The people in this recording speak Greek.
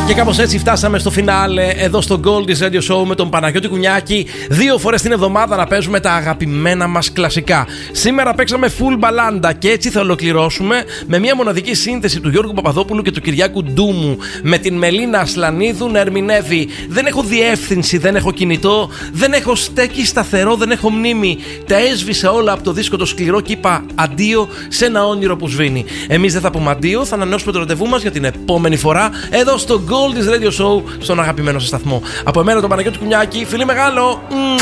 Και κάπως έτσι φτάσαμε στο φινάλε εδώ στο Goldie's Radio Show με τον Παναγιώτη Κουνιάκη. 2 φορές την εβδομάδα να παίζουμε τα αγαπημένα μας κλασικά. Σήμερα παίξαμε full μπαλάντα και έτσι θα ολοκληρώσουμε με μια μοναδική σύνθεση του Γιώργου Παπαδόπουλου και του Κυριάκου Ντούμου. Με την Μελίνα Ασλανίδου να ερμηνεύει. Δεν έχω διεύθυνση, δεν έχω κινητό, δεν έχω στέκι σταθερό, δεν έχω μνήμη. Τα έσβησα όλα από το δίσκο το σκληρό και είπα αντίο σε ένα όνειρο που σβήνει. Εμείς δεν θα πούμε αντίο, θα ανανεώσουμε το ραντεβού μας για την επόμενη φορά εδώ στο Goldie's Radio Show, στον αγαπημένο σας σταθμό. Από εμένα τον Παναγιώτη Κουνιάκη, φιλί μεγάλο!